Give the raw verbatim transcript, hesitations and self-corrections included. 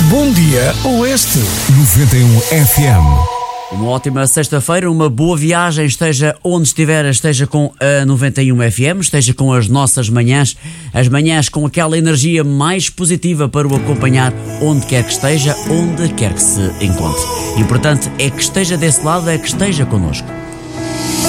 Bom dia, Oeste. noventa e um F M. Uma ótima sexta-feira, uma boa viagem, esteja onde estiver, esteja com a noventa e um F M, esteja com as nossas manhãs, as manhãs com aquela energia mais positiva para o acompanhar onde quer que esteja, onde quer que se encontre. O importante é que esteja desse lado, é que esteja connosco.